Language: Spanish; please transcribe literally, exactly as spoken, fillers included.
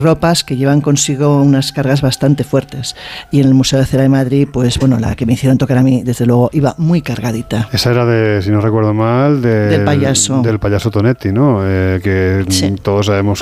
ropas que llevan consigo unas cargas bastante fuertes. Y en el Museo de Cera de Madrid, pues bueno, la que me hicieron tocar a mí, desde luego, iba muy cargadita. Esa era de, si no recuerdo mal, de, del payaso. Del payaso Tonetti, ¿no? Eh, que sí. Todos sabemos